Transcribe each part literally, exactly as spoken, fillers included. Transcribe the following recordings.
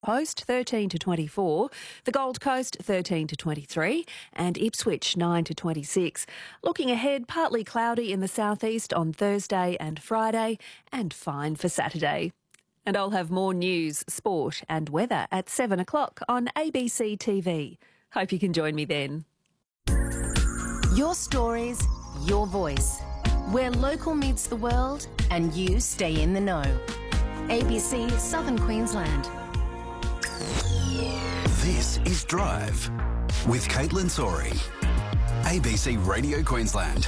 Coast thirteen to twenty-four, the Gold Coast thirteen to twenty-three and Ipswich nine to twenty-six. Looking ahead, partly cloudy in the southeast on Thursday and Friday and fine for Saturday. And I'll have more news, sport and weather at seven o'clock on A B C T V. Hope you can join me then. Your stories, your voice. Where local meets the world and you stay in the know. A B C Southern Queensland. This is Drive with Caitlin Sorey. A B C Radio Queensland.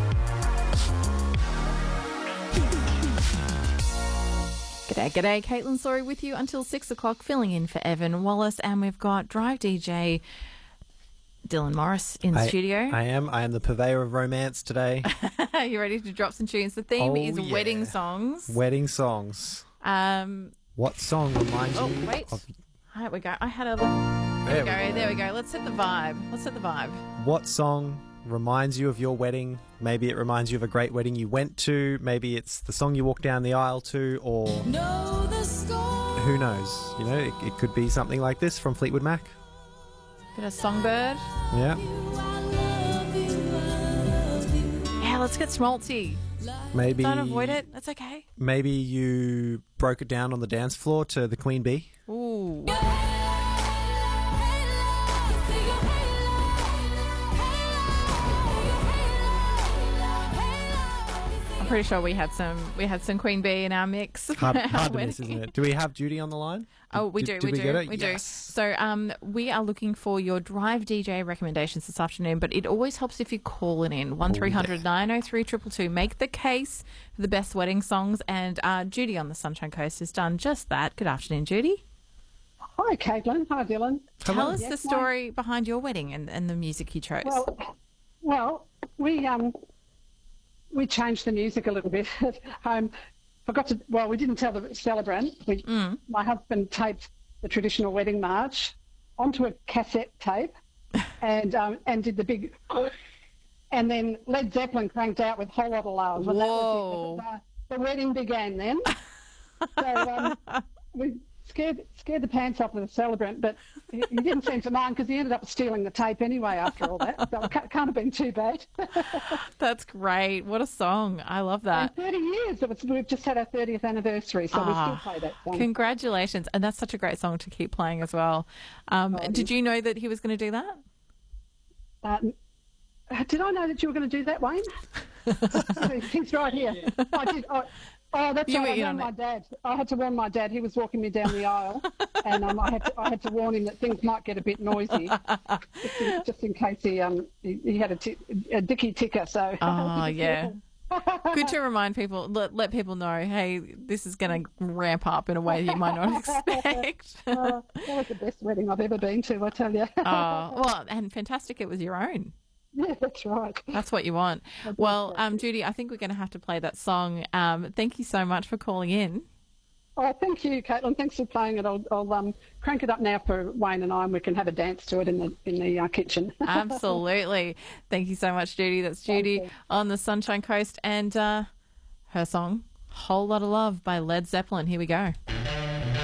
G'day, g'day. Caitlin Sorey with you until six o'clock, filling in for Evan Wallace. And we've got Drive D J Dylan Morris in the I, studio. I am. I am the purveyor of romance today. Are you ready to drop some tunes? The theme Oh, is yeah. wedding songs. Wedding songs. Um, What song reminds oh, you wait. of... There we go. I had a... There, There we go. we go. There we go. Let's set the vibe. Let's set the vibe. What song reminds you of your wedding? Maybe it reminds you of a great wedding you went to. Maybe it's the song you walk down the aisle to, or Know the score. who knows? You know, it, it could be something like this from Fleetwood Mac. Bit of Songbird. Yeah. Yeah, let's get schmaltzy. Maybe. Don't avoid it. That's okay. Maybe you broke it down on the dance floor to the Queen Bee. Ooh. I'm pretty sure we had some we had some Queen Bee in our mix. Hard, for our hard to wedding. miss, isn't it? Do we have Judy on the line? Oh, we Did- do, did we, we do, get it? we Yes. do. So um, we are looking for your Drive D J recommendations this afternoon, but it always helps if you call it in. one three hundred nine oh three two two two. Make the case for the best wedding songs, and uh, Judy on the Sunshine Coast has done just that. Good afternoon, Judy. Hi, Caitlin. Hi, Dylan. Tell us Yes, the story behind your wedding and, and the music you chose. Well, well, we um we changed the music a little bit at home. Forgot to. Well, we didn't tell the celebrant. We, Mm. My husband taped the traditional wedding march onto a cassette tape, and um, and did the big. And then Led Zeppelin cranked out with Whole Lot of Love. And that Whoa. was it. The, the wedding began then. so um, we scared scared the pants off of the celebrant, but he, he didn't seem to mind because he ended up stealing the tape anyway after all that. So it ca- can't have been too bad. That's great. What a song. I love that. And thirty years. It was, we've just had our thirtieth anniversary, so Ah, we still play that song. Congratulations. And that's such a great song to keep playing as well. Um, Oh, did you know that he was going to do that? Um, did I know that you were going to do that, Wayne? He's right here. I did. I, oh, that's You right. were I in warned on my it. dad. I had to warn my dad. He was walking me down the aisle, and um, I had to, I had to warn him that things might get a bit noisy, just in, just in case he um he, he had a, t- a dicky ticker. So. Oh, yeah. Good to remind people, let, let people know, hey, this is going to ramp up in a way that you might not expect. Oh, that was the best wedding I've ever been to, I tell you. Oh, well, and fantastic it was your own. Yeah, that's right. That's what you want. Well, um, Judy, I think we're going to have to play that song. Um, thank you so much for calling in. Oh, thank you, Caitlin. Thanks for playing it. I'll, I'll um, crank it up now for Wayne and I, and we can have a dance to it in the in the uh, kitchen. Absolutely. Thank you so much, Judy. That's Judy you. on the Sunshine Coast, and uh, her song, Whole Lot of Love by Led Zeppelin. Here we go.